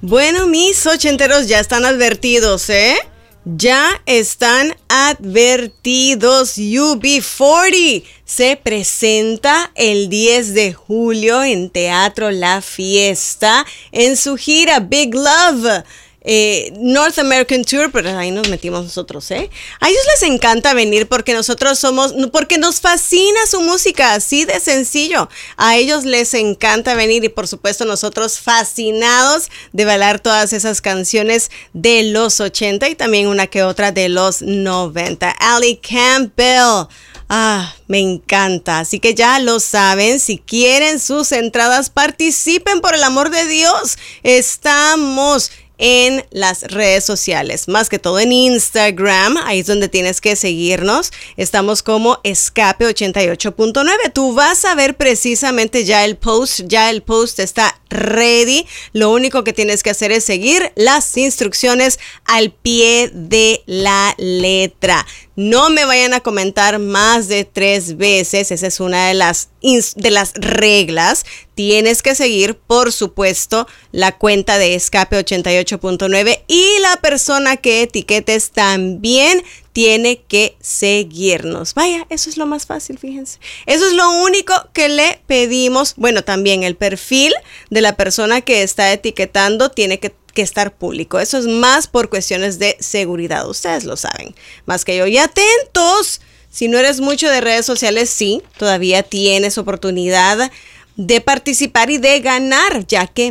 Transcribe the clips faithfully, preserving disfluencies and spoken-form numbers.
Bueno, mis ochenteros ya están advertidos, ¿eh? Ya están advertidos. U B cuarenta se presenta el diez de julio en Teatro La Fiesta en su gira Big Love. Eh, North American Tour, pero ahí nos metimos nosotros, ¿eh? A ellos les encanta venir porque nosotros somos, porque nos fascina su música, así de sencillo. A ellos les encanta venir y por supuesto nosotros fascinados de bailar todas esas canciones de los ochenta y también una que otra de los noventa. Ali Campbell. Ah, me encanta. Así que ya lo saben, si quieren sus entradas, participen por el amor de Dios. Estamos en las redes sociales, más que todo en Instagram, ahí es donde tienes que seguirnos. Estamos como Escape ochenta y ocho punto nueve. Tú vas a ver precisamente ya el post, ya el post está ready. Lo único que tienes que hacer es seguir las instrucciones al pie de la letra. No me vayan a comentar más de tres veces, esa es una de las, de las reglas. Tienes que seguir, por supuesto, la cuenta de Escape ochenta y ocho punto nueve y la persona que etiquetes también tiene que seguirnos. Vaya, eso es lo más fácil, fíjense. Eso es lo único que le pedimos. Bueno, también el perfil de la persona que está etiquetando tiene que que estar público. Eso es más por cuestiones de seguridad. Ustedes lo saben más que yo. Y atentos, si no eres mucho de redes sociales, sí, todavía tienes oportunidad de participar y de ganar, ya que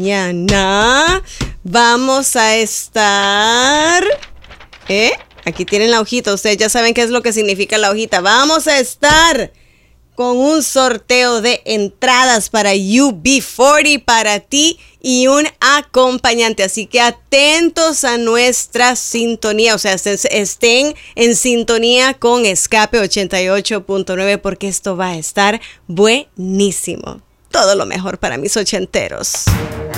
mañana vamos a estar, ¿eh? Aquí tienen la hojita. Ustedes ya saben qué es lo que significa la hojita. Vamos a estar con un sorteo de entradas para U B cuarenta para ti y un acompañante. Así que atentos a nuestra sintonía, o sea, estén en sintonía con Escape ochenta y ocho punto nueve porque esto va a estar buenísimo. Todo lo mejor para mis ochenteros.